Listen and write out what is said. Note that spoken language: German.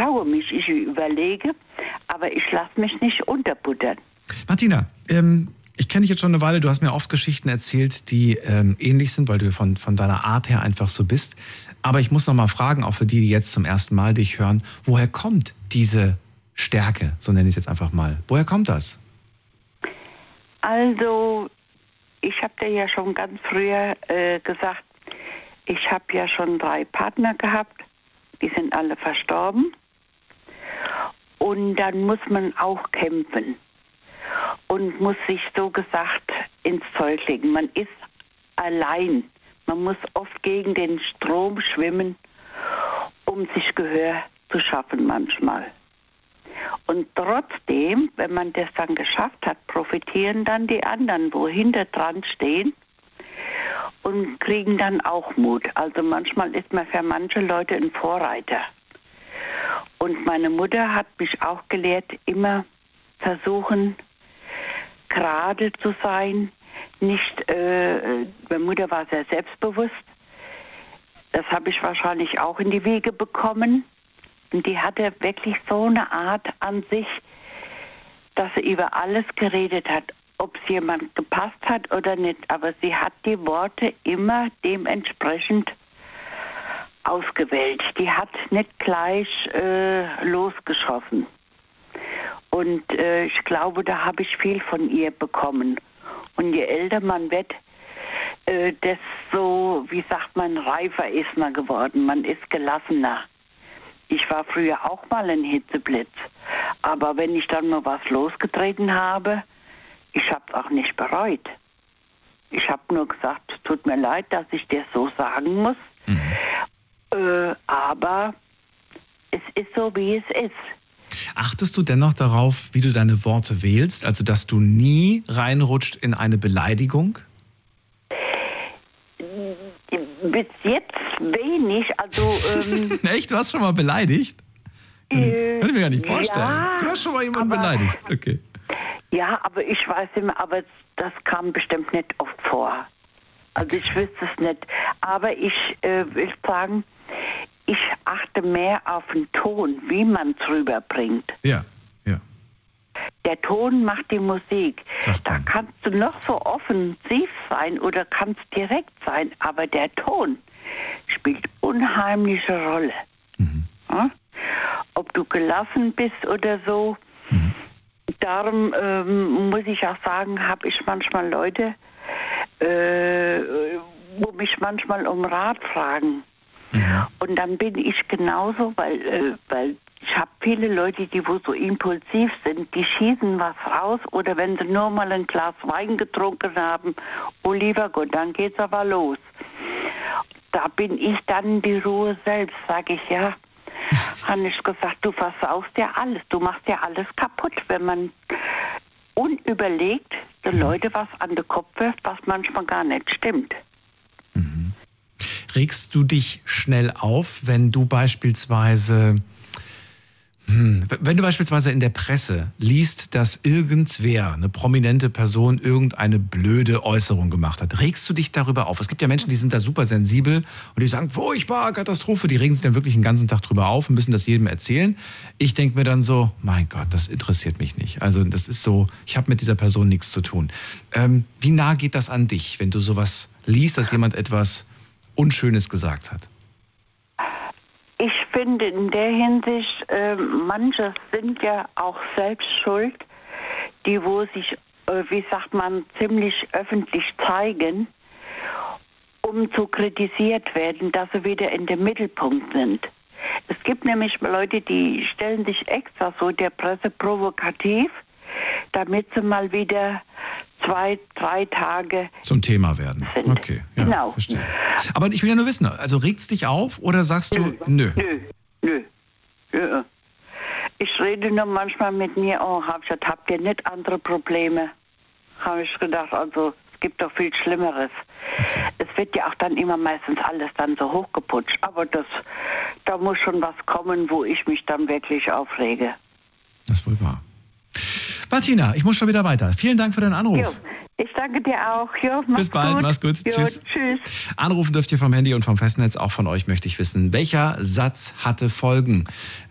traue mich, ich überlege, aber ich lasse mich nicht unterbuttern. Martina, ich kenne dich jetzt schon eine Weile, du hast mir oft Geschichten erzählt, die ähnlich sind, weil du von deiner Art her einfach so bist. Aber ich muss noch mal fragen, auch für die jetzt zum ersten Mal dich hören, woher kommt diese Stärke, so nenne ich es jetzt einfach mal. Woher kommt das? Also, ich habe dir ja schon ganz früher gesagt, ich habe ja schon 3 Partner gehabt, die sind alle verstorben. Und dann muss man auch kämpfen und muss sich so gesagt ins Zeug legen. Man ist allein. Man muss oft gegen den Strom schwimmen, um sich Gehör zu schaffen manchmal. Und trotzdem, wenn man das dann geschafft hat, profitieren dann die anderen, wo hinter dran stehen und kriegen dann auch Mut. Also manchmal ist man für manche Leute ein Vorreiter. Und meine Mutter hat mich auch gelehrt, immer versuchen, gerade zu sein. Nicht, meine Mutter war sehr selbstbewusst. Das habe ich wahrscheinlich auch in die Wiege bekommen. Und die hatte wirklich so eine Art an sich, dass sie über alles geredet hat, ob es jemand gepasst hat oder nicht. Aber sie hat die Worte immer dementsprechend ausgewählt. Die hat nicht gleich losgeschossen. Und ich glaube, da habe ich viel von ihr bekommen. Und je älter man wird, desto, wie sagt man, reifer ist man geworden. Man ist gelassener. Ich war früher auch mal ein Hitzeblitz. Aber wenn ich dann mal was losgetreten habe, ich habe es auch nicht bereut. Ich habe nur gesagt, tut mir leid, dass ich dir so sagen muss. Aber es ist so, wie es ist. Achtest du dennoch darauf, wie du deine Worte wählst? Also, dass du nie reinrutscht in eine Beleidigung? Bis jetzt wenig. Also, Echt? Du hast schon mal beleidigt? Kann ich mir gar nicht vorstellen. Ja, du hast schon mal jemanden beleidigt. Okay. Ja, aber ich weiß immer, aber das kam bestimmt nicht oft vor. Also ich wüsste es nicht. Aber ich will sagen, ich achte mehr auf den Ton, wie man es rüberbringt. Ja, ja. Der Ton macht die Musik. Sagt Da man. kannst du noch so offensiv sein oder kannst direkt sein, aber der Ton spielt unheimliche Rolle. Ja? Ob du gelassen bist oder so. Darum muss ich auch sagen, habe ich manchmal Leute, wo mich manchmal um Rat fragen. Und dann bin ich genauso, weil ich habe viele Leute, die wo so impulsiv sind, die schießen was raus oder wenn sie nur mal ein Glas Wein getrunken haben, oh lieber Gott, dann geht's aber los. Da bin ich dann die Ruhe selbst, sage ich, ja, habe ich gesagt, du versaust ja alles, du machst ja alles kaputt, wenn man unüberlegt den Leute was an den Kopf wirft, was manchmal gar nicht stimmt. Regst du dich schnell auf, wenn du beispielsweise in der Presse liest, dass irgendwer, eine prominente Person, irgendeine blöde Äußerung gemacht hat? Regst du dich darüber auf? Es gibt ja Menschen, die sind da super sensibel und die sagen, furchtbar, Katastrophe. Die regen sich dann wirklich den ganzen Tag drüber auf und müssen das jedem erzählen. Ich denke mir dann so, mein Gott, das interessiert mich nicht. Also das ist so, ich habe mit dieser Person nichts zu tun. Wie nah geht das an dich, wenn du sowas liest, dass jemand etwas Unschönes gesagt hat? Ich finde in der Hinsicht, manche sind ja auch selbst schuld, die wo sich, wie sagt man, ziemlich öffentlich zeigen, um zu kritisiert werden, dass sie wieder in dem Mittelpunkt sind. Es gibt nämlich Leute, die stellen sich extra so der Presse provokativ, damit sie mal wieder 2-3 Tage zum Thema werden. Sind. Okay, ja, genau. Verstehe. Aber ich will ja nur wissen, also regt's dich auf oder sagst du, nö? Nö. Ich rede nur manchmal mit mir, habt ihr nicht andere Probleme? Habe ich gedacht, also es gibt doch viel Schlimmeres. Okay. Es wird ja auch dann immer meistens alles dann so hochgeputscht, aber da muss schon was kommen, wo ich mich dann wirklich aufrege. Das ist wohl wahr. Martina, ich muss schon wieder weiter. Vielen Dank für deinen Anruf. Jo, ich danke dir auch. Jo, bis bald, mach's gut. Jo, tschüss. Tschüss. Anrufen dürft ihr vom Handy und vom Festnetz. Auch von euch möchte ich wissen, welcher Satz hatte Folgen?